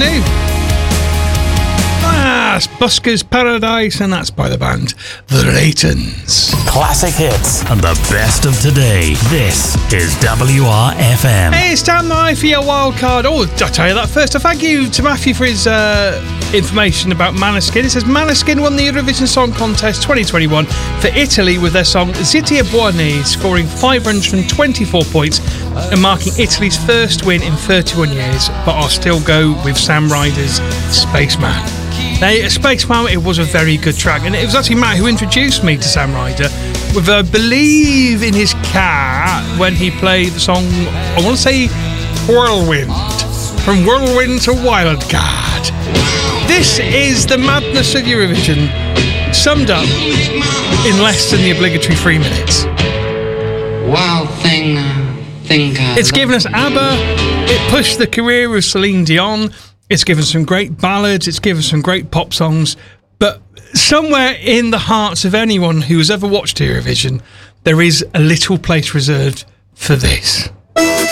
new. That's Buskers Paradise, and that's by the band The Laytons. Classic hits and the best of today. This is WRFM. Hey, it's Dan Nye for your wildcard. Oh, I'll tell you that first. Thank you to Matthew for his information about Maneskin. It says Maneskin won the Eurovision Song Contest 2021 for Italy with their song Zitti e Buoni, scoring 524 points and marking Italy's first win in 31 years. But I'll still go with Sam Ryder's Spaceman. Now, Spaceman, it was a very good track, and it was actually Matt who introduced me to Sam Ryder with, I believe, in his car when he played the song, I want to say Whirlwind, from Whirlwind to Wildcard. This is the madness of Eurovision, summed up in less than the obligatory 3 minutes. Wild thing, it's given us ABBA, it pushed the career of Celine Dion, it's given some great ballads, it's given some great pop songs, but somewhere in the hearts of anyone who has ever watched Eurovision, there is a little place reserved for this.